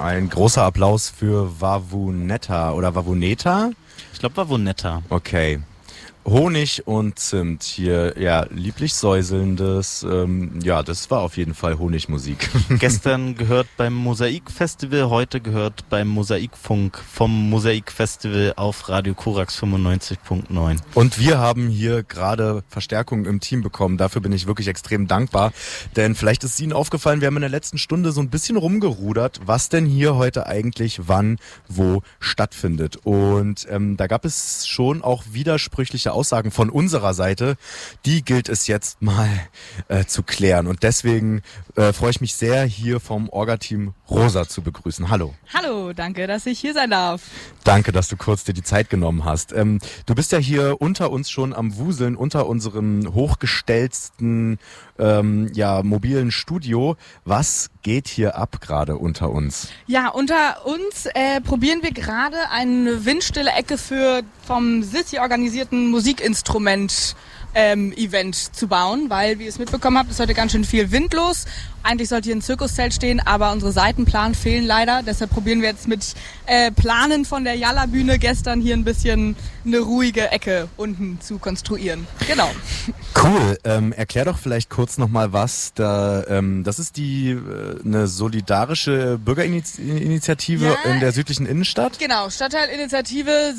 Ein großer Applaus für Wawuneta oder Wawuneta? Ich glaube Wawuneta. Okay. Honig und Zimt hier, ja, lieblich säuselndes, das war auf jeden Fall Honigmusik. Gestern gehört beim Mosaikfestival, heute gehört beim Mosaikfunk vom Mosaikfestival auf Radio Korax 95.9. Und wir haben hier gerade Verstärkung im Team bekommen, dafür bin ich wirklich extrem dankbar, denn vielleicht ist Ihnen aufgefallen, wir haben in der letzten Stunde so ein bisschen rumgerudert, was denn hier heute eigentlich wann, wo stattfindet. Und da gab es schon auch widersprüchliche Aussagen von unserer Seite, die gilt es jetzt mal zu klären. Und deswegen freue ich mich sehr, hier vom Orga-Team Rosa zu begrüßen. Hallo. Hallo, danke, dass ich hier sein darf. Danke, dass du kurz dir die Zeit genommen hast. Du bist ja hier unter uns schon am Wuseln, unter unserem hochgestellten mobilen Studio. Was geht hier ab gerade unter uns? Ja, unter uns probieren wir gerade eine windstille Ecke vom Sissi organisierten Musikinstrument Event zu bauen, weil, wie ihr es mitbekommen habt, ist heute ganz schön viel Wind los. Eigentlich sollte hier ein Zirkuszelt stehen, aber unsere Seitenplan fehlen leider. Deshalb probieren wir jetzt mit Planen von der Jalla-Bühne gestern hier ein bisschen eine ruhige Ecke unten zu konstruieren. Genau. Cool. Erklär doch vielleicht kurz nochmal was. Das ist eine solidarische Bürgerinitiative in der südlichen Innenstadt? Genau, Stadtteilinitiative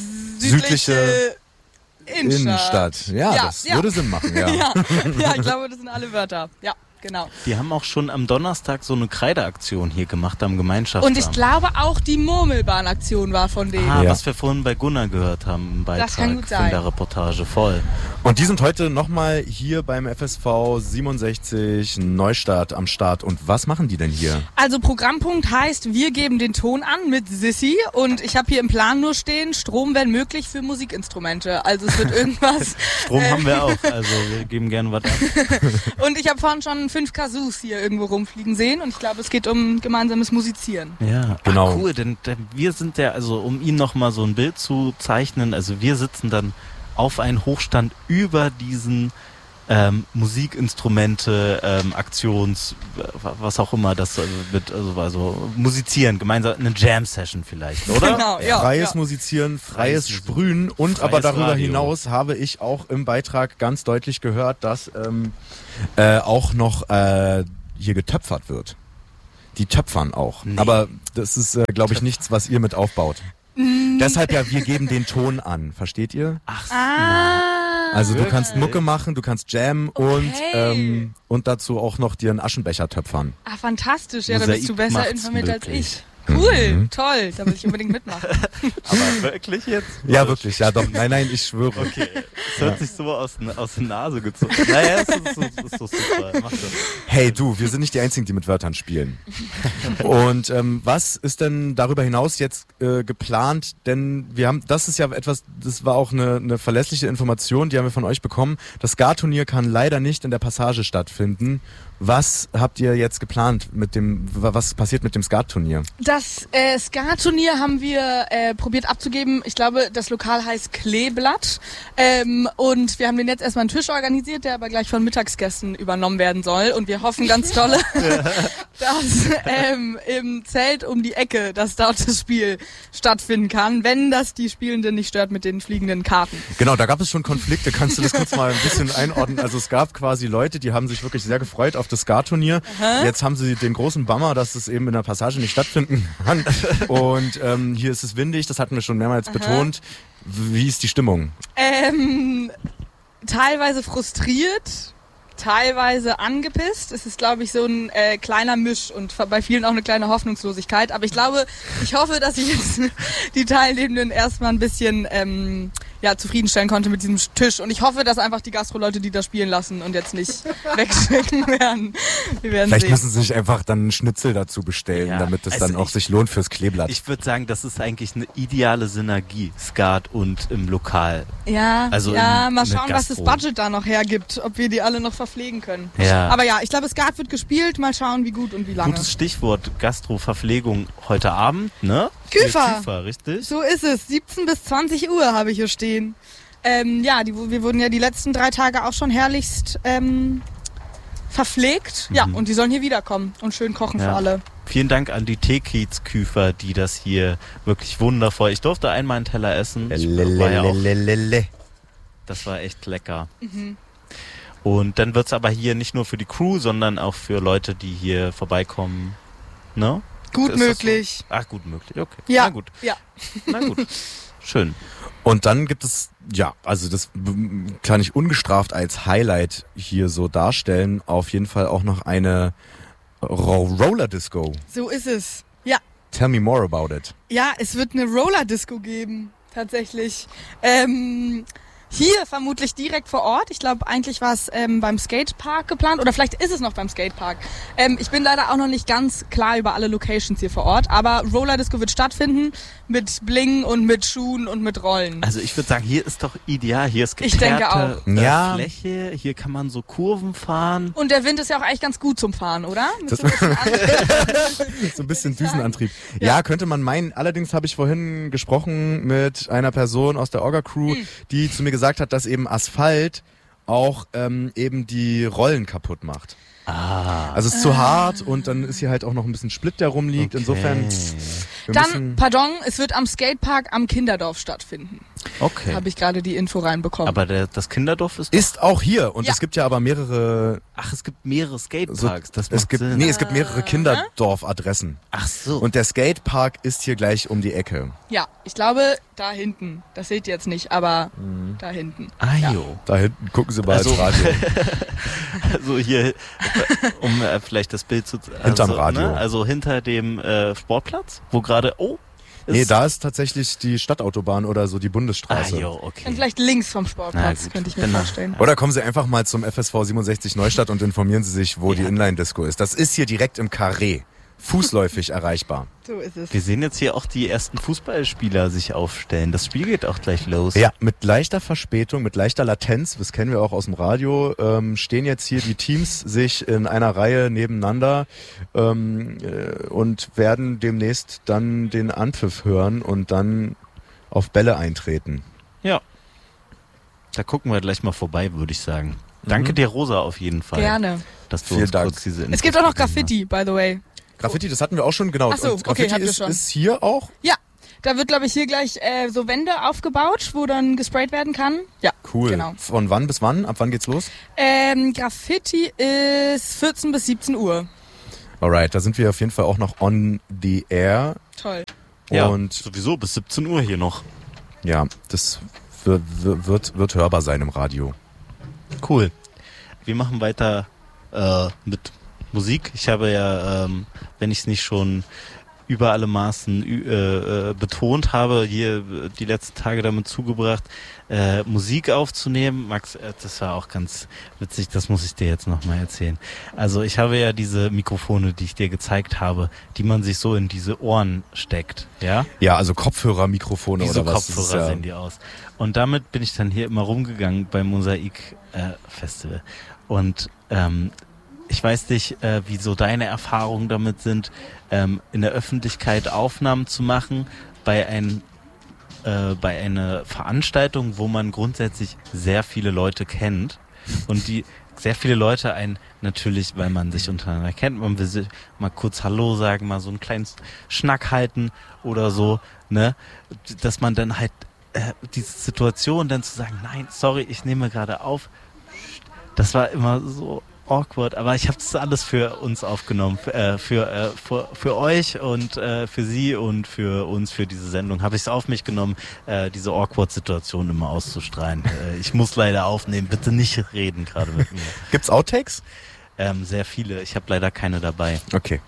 südliche Innenstadt. Ja, das würde Sinn machen, ja. ja, ich glaube, das sind alle Wörter. Ja, genau. Die haben auch schon am Donnerstag so eine Kreideaktion hier gemacht am Gemeinschaftsamt. Und ich glaube auch die Murmelbahnaktion war von denen. Was wir vorhin bei Gunnar gehört haben im Beitrag das kann gut sein. Von der Reportage, voll. Und die sind heute nochmal hier beim FSV 67 Neustadt am Start. Und was machen die denn hier? Also Programmpunkt heißt, wir geben den Ton an mit Sissi und ich habe hier im Plan nur stehen, Strom, wenn möglich, für Musikinstrumente. Also es wird irgendwas... Strom haben wir auch, also wir geben gerne was ab. Und ich habe vorhin schon 5 Kasus hier irgendwo rumfliegen sehen und ich glaube, es geht um gemeinsames Musizieren. Ja, genau. Cool, denn wir sind ja, also um Ihnen nochmal so ein Bild zu zeichnen, also wir sitzen dann auf einen Hochstand über diesen Musikinstrumente, Aktions, was auch immer das wird, also musizieren, gemeinsam eine Jam-Session vielleicht, oder? Genau, ja. Freies Musizieren, freies Sprühen und freies aber darüber Radio. hinaus habe ich auch im Beitrag ganz deutlich gehört, dass auch noch hier getöpfert wird. Die töpfern auch. Nee. Aber das ist, glaube ich, nichts, was ihr mit aufbaut. Deshalb ja, wir geben den Ton an. Versteht ihr? Ach, Also du Wirklich? kannst Mucke machen, du kannst jammen und dazu auch noch dir einen Aschenbecher töpfern. Ah, fantastisch. Ja, da Mosaik bist du besser macht's informiert als möglich. ich. Cool, toll. Da will ich unbedingt mitmachen. aber wirklich jetzt? Ja, wirklich, ja doch. Nein, ich schwöre. Okay, es hört sich so aus der Nase gezogen. Naja, ist so super. Mach das. Hey du, wir sind nicht die Einzigen, die mit Wörtern spielen. Und was ist denn darüber hinaus jetzt geplant? Denn das ist ja etwas, das war auch eine verlässliche Information, die haben wir von euch bekommen. Das Ska-Turnier kann leider nicht in der Passage stattfinden. Was habt ihr jetzt geplant was passiert mit dem Ska-Turnier? Das Ska-Turnier haben wir probiert abzugeben. Ich glaube, das Lokal heißt Kleeblatt. Und wir haben den jetzt erstmal einen Tisch organisiert, der aber gleich von Mittagsgästen übernommen werden soll. Und wir hoffen ganz dolle, dass im Zelt um die Ecke, dass dort das Spiel stattfinden kann, wenn das die Spielenden nicht stört mit den fliegenden Karten. Genau, da gab es schon Konflikte. Kannst du das kurz mal ein bisschen einordnen? Also es gab quasi Leute, die haben sich wirklich sehr gefreut auf das Ska-Turnier. Jetzt haben sie den großen Bummer, dass es eben in der Passage nicht stattfinden kann. Und hier ist es windig, das hatten wir schon mehrmals betont. Wie ist die Stimmung? Teilweise frustriert, teilweise angepisst. Es ist, glaube ich, so ein kleiner Misch und bei vielen auch eine kleine Hoffnungslosigkeit. Aber ich hoffe, dass ich jetzt die Teilnehmenden erstmal ein bisschen zufriedenstellen konnte mit diesem Tisch. Und ich hoffe, dass einfach die Gastro-Leute die da spielen lassen und jetzt nicht wegschicken werden. Wir werden Vielleicht sehen. müssen sie sich einfach dann einen Schnitzel dazu bestellen, Ja, damit es also dann auch sich lohnt fürs Kleeblatt. Ich würde sagen, das ist eigentlich eine ideale Synergie, Skat und im Lokal. Ja, Also mal eine schauen, was das Gastro. Budget da noch hergibt, ob wir die alle noch verpflegen können. Ja. Aber ja, ich glaube, Skat wird gespielt, mal schauen, wie gut und wie lange. Gutes Stichwort, Gastro-Verpflegung heute Abend, ne? Küfer. Küfer, richtig? So ist es, 17 bis 20 Uhr habe ich hier stehen. Wir wurden ja die letzten 3 Tage auch schon herrlichst verpflegt. Ja, und die sollen hier wiederkommen und schön kochen für alle. Vielen Dank an die Teekiezküfer, die das hier wirklich wundervoll. Ich durfte einmal einen Teller essen. Das war echt lecker. Mhm. Und dann wird's aber hier nicht nur für die Crew, sondern auch für Leute, die hier vorbeikommen. Ne? Gut möglich. So? Ach, gut möglich, okay. Ja. Na gut. Ja. Na gut. Schön. Und dann gibt es, ja, also das kann ich ungestraft als Highlight hier so darstellen, auf jeden Fall auch noch eine Roller-Disco. So ist es. Ja. Tell me more about it. Ja, es wird eine Roller-Disco geben, tatsächlich. Hier vermutlich direkt vor Ort. Ich glaube, eigentlich war es beim Skatepark geplant oder vielleicht ist es noch beim Skatepark. Ich bin leider auch noch nicht ganz klar über alle Locations hier vor Ort, aber Roller Disco wird stattfinden mit Bling und mit Schuhen und mit Rollen. Also ich würde sagen, hier ist doch ideal. Hier ist Ich denke auch. Fläche, hier kann man so Kurven fahren. Und der Wind ist ja auch eigentlich ganz gut zum Fahren, oder? Mit so ein bisschen Düsenantrieb. Ja, könnte man meinen. Allerdings habe ich vorhin gesprochen mit einer Person aus der Orga-Crew, die zu mir gesagt hat, dass eben Asphalt auch eben die Rollen kaputt macht. Also es ist zu hart und dann ist hier halt auch noch ein bisschen Split, der rumliegt. Okay. Insofern. Dann, pardon, es wird am Skatepark am Kinderdorf stattfinden. Okay. Habe ich gerade die Info reinbekommen. Aber das Kinderdorf ist auch hier und es gibt ja aber mehrere. Ach, es gibt mehrere Skateparks. Es gibt mehrere Kinderdorf-Adressen. Ach so. Und der Skatepark ist hier gleich um die Ecke. Ja, ich glaube da hinten. Das seht ihr jetzt nicht, aber da hinten. Ah, ja. jo. Da hinten gucken Sie mal ins Radio. Also hier, um vielleicht das Bild zu... Hinterm Radio. Ne? Also hinter dem Sportplatz, wo gerade... Nee, da ist tatsächlich die Stadtautobahn oder so die Bundesstraße. Ah, jo, okay. Und vielleicht links vom Sportplatz, könnte ich mir vorstellen. Oder kommen Sie einfach mal zum FSV 67 Neustadt und informieren Sie sich, wo die Inline-Disco ist. Das ist hier direkt im Carré. Fußläufig erreichbar. So ist es. Wir sehen jetzt hier auch die ersten Fußballspieler sich aufstellen. Das Spiel geht auch gleich los. Ja, mit leichter Verspätung, mit leichter Latenz, das kennen wir auch aus dem Radio, stehen jetzt hier die Teams sich in einer Reihe nebeneinander und werden demnächst dann den Anpfiff hören und dann auf Bälle eintreten. Ja. Da gucken wir gleich mal vorbei, würde ich sagen. Danke dir, Rosa, auf jeden Fall. Gerne. Dass du uns kurz diese Infos Es gibt auch noch Graffiti, by the way. Graffiti, das hatten wir auch schon, genau. Ach so, und Graffiti okay, ist hier auch? Ja, da wird, glaube ich, hier gleich so Wände aufgebaut, wo dann gesprayt werden kann. Ja, cool. Genau. Von wann bis wann? Ab wann geht's los? Graffiti ist 14 bis 17 Uhr. Alright, da sind wir auf jeden Fall auch noch on the air. Toll. Ja, und sowieso bis 17 Uhr hier noch. Ja, das wird hörbar sein im Radio. Cool. Wir machen weiter mit Musik. Ich habe ja, wenn ich es nicht schon über alle Maßen betont habe, hier die letzten Tage damit zugebracht, Musik aufzunehmen. Max, das war auch ganz witzig, das muss ich dir jetzt nochmal erzählen. Also ich habe ja diese Mikrofone, die ich dir gezeigt habe, die man sich so in diese Ohren steckt, ja? Ja, also Kopfhörermikrofone oder was? Diese Kopfhörer sehen die aus. Und damit bin ich dann hier immer rumgegangen beim Mosaik Festival. Und ich weiß nicht, wie so deine Erfahrungen damit sind, in der Öffentlichkeit Aufnahmen zu machen bei einer Veranstaltung, wo man grundsätzlich sehr viele Leute kennt und die sehr viele Leute einen natürlich, weil man sich untereinander kennt, man will sich mal kurz Hallo sagen, mal so einen kleinen Schnack halten oder so, ne, dass man dann halt diese Situation dann zu sagen, nein, sorry, ich nehme gerade auf, das war immer so awkward, aber ich habe das alles für uns aufgenommen, für euch und für sie und für uns, für diese Sendung habe ich es auf mich genommen, diese Awkward-Situation immer auszustrahlen. Ich muss leider aufnehmen, bitte nicht reden gerade mit mir. Gibt's Outtakes? Sehr viele, ich habe leider keine dabei. Okay.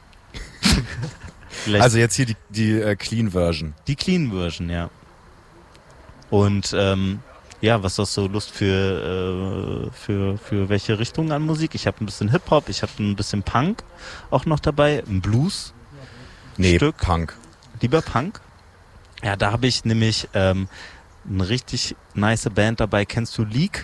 Also jetzt hier die Clean Version. Die Clean Version, ja. Und ja, was hast du Lust für welche Richtung an Musik? Ich habe ein bisschen Hip-Hop, ich habe ein bisschen Punk auch noch dabei, ein Blues. Nee, Stück. Punk. Lieber Punk? Ja, da habe ich nämlich eine richtig nice Band dabei. Kennst du Leak?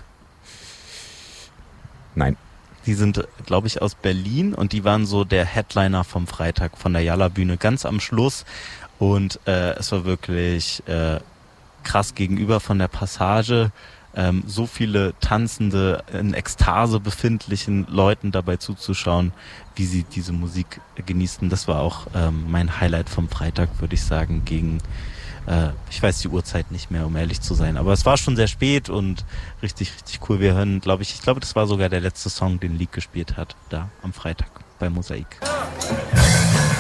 Nein. Die sind, glaube ich, aus Berlin und die waren so der Headliner vom Freitag von der Jalla-Bühne ganz am Schluss. Und es war wirklich krass gegenüber von der Passage so viele tanzende, in Ekstase befindlichen Leuten dabei zuzuschauen, wie sie diese Musik genießen. Das war auch mein Highlight vom Freitag, würde ich sagen, gegen, ich weiß die Uhrzeit nicht mehr, um ehrlich zu sein, aber es war schon sehr spät und richtig, richtig cool. Wir hören, ich glaube, das war sogar der letzte Song, den Leak gespielt hat, da am Freitag bei Mosaik.